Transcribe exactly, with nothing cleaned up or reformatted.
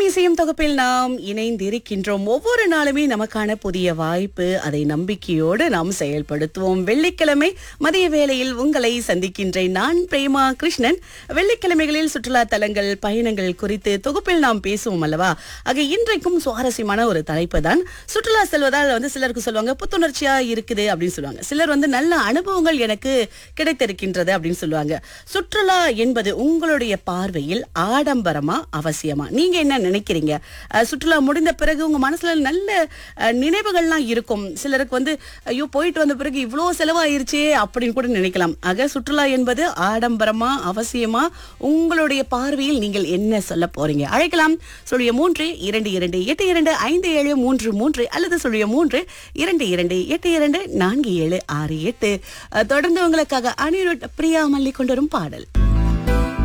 இசையும் தொகுப்பில் நாம் இணைந்திருக்கின்றோம். ஒவ்வொரு நாளுமே நமக்கான புதிய வாய்ப்பு, அதை நம்பிக்கையோடு நாம் செயல்படுத்துவோம். வெள்ளிக்கிழமை மதிய வேளையில் உங்களை சந்திக்கின்றேன். நான் பிரேமா கிருஷ்ணன். வெள்ளிக்கிழமைகளில் சுற்றுலா தலங்கள், பயணங்கள் குறித்து தொகுப்பில் நாம் பேசுவோம் அல்லவா? ஆக இன்றைக்கும் சுவாரஸ்யமான ஒரு தலைப்பு தான். சுற்றுலா செல்வதால் வந்து சிலருக்கு சொல்லுவாங்க புத்துணர்ச்சியா இருக்குது அப்படின்னு சொல்லுவாங்க. சிலர் வந்து நல்ல அனுபவங்கள் எனக்கு கிடைத்திருக்கின்றது அப்படின்னு சொல்லுவாங்க. சுற்றுலா என்பது உங்களுடைய பார்வையில் ஆடம்பரமா அவசியமா? நீங்க என்ன நினைக்கிறீங்க? சுற்றுலா முடிந்த பிறகு உங்க மனசுல நல்ல நினைவுகள்லாம் இருக்கும். சிலருக்கு வந்து ஐயோ போயிட்டு வந்த பிறகு இவ்வளோ செலவாயிருச்சே அப்படின்னு கூட நினைக்கலாம். ஆக சுற்றுலா என்பது ஆடம்பரமா அவசியமா? உங்களுடைய பார்வையில் நீங்கள் என்ன சொல்ல போறீங்க? அழைக்கலாம். சொல்லிய மூன்று இரண்டு இரண்டு எட்டு இரண்டு ஐந்து ஏழு மூன்று மூன்று அல்லது சொல்லிய மூன்று இரண்டு இரண்டு எட்டு இரண்டு நான்கு ஏழு ஆறு எட்டு. தொடர்ந்து உங்களுக்காக அனிருத் பிரியா மல்லி கொண்டு வரும் பாடல்.